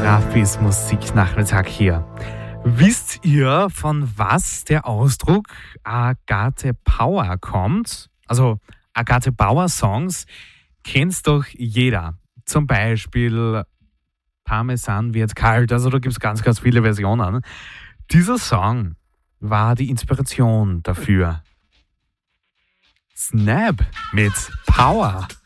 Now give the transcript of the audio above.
Raffis Musiknachmittag hier. Wisst ihr, von was der Ausdruck Agathe Power kommt? Also Agathe Power Songs kennt's doch jeder. Zum Beispiel Parmesan wird kalt, also da gibt's ganz, ganz viele Versionen. Dieser Song war die Inspiration dafür. Snap mit Power.